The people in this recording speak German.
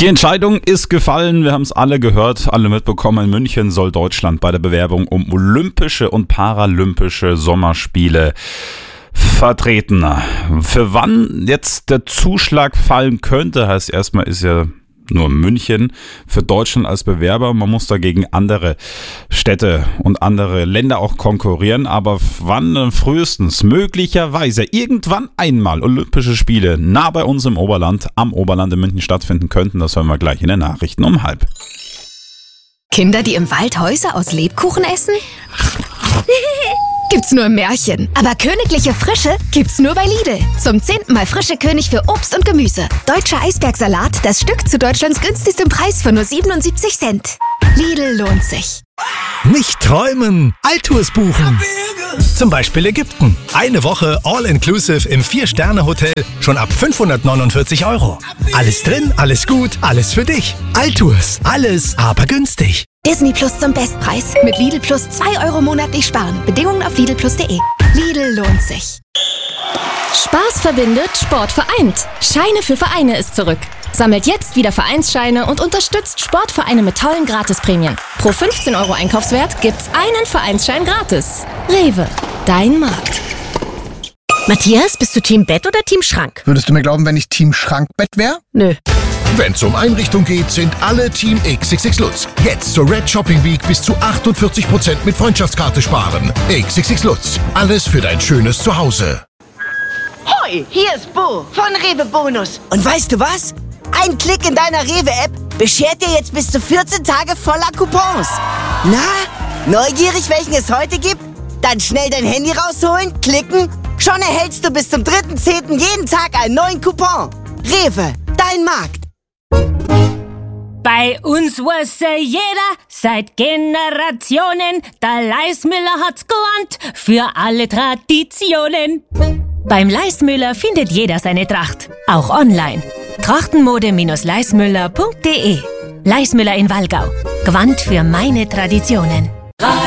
Die Entscheidung ist gefallen, wir haben es alle gehört, alle mitbekommen. In München soll Deutschland bei der Bewerbung um olympische und paralympische Sommerspiele vertreten. Für wann jetzt der Zuschlag fallen könnte, heißt erstmal ist ja nur München für Deutschland als Bewerber. Man muss dagegen andere Städte und andere Länder auch konkurrieren. Aber wann frühestens, möglicherweise, irgendwann einmal Olympische Spiele nah bei uns im Oberland, am Oberland in München stattfinden könnten, das hören wir gleich in den Nachrichten um 12:30. Kinder, die im Wald Häuser aus Lebkuchen essen? Gibt's nur im Märchen. Aber königliche Frische gibt's nur bei Lidl. Zum 10. Mal frische König für Obst und Gemüse. Deutscher Eisbergsalat, das Stück zu Deutschlands günstigstem Preis für nur 77 Cent. Lidl lohnt sich. Nicht träumen, Alltours buchen. Zum Beispiel Ägypten. Eine Woche All-Inclusive im 4-Sterne-Hotel schon ab 549 €. Alles drin, alles gut, alles für dich. Alltours, alles aber günstig. Disney Plus zum Bestpreis. Mit Lidl Plus 2 € monatlich sparen. Bedingungen auf lidlplus.de. Lidl lohnt sich. Spaß verbindet, Sport vereint. Scheine für Vereine ist zurück. Sammelt jetzt wieder Vereinsscheine und unterstützt Sportvereine mit tollen Gratisprämien. Pro 15 € Einkaufswert gibt's einen Vereinsschein gratis. Rewe, dein Markt. Matthias, bist du Team Bett oder Team Schrank? Würdest du mir glauben, wenn ich Team Schrankbett wäre? Nö. Wenn's um Einrichtung geht, sind alle Team XXX Lutz. Jetzt zur Red Shopping Week bis zu 48% mit Freundschaftskarte sparen. XXX Lutz. Alles für dein schönes Zuhause. Hoi, hier ist Bo von Rewe Bonus. Und weißt du was? Ein Klick in deiner Rewe-App beschert dir jetzt bis zu 14 Tage voller Coupons. Na, neugierig, welchen es heute gibt? Dann schnell dein Handy rausholen, klicken. Schon erhältst du bis zum 3.10. jeden Tag einen neuen Coupon. Rewe, dein Markt. Bei uns wusste jeder seit Generationen, der Leismüller hat's gelernt für alle Traditionen. Beim Leismüller findet jeder seine Tracht, auch online. Trachtenmode-leismüller.de. Leismüller in Wallgau. Gewand für meine Traditionen.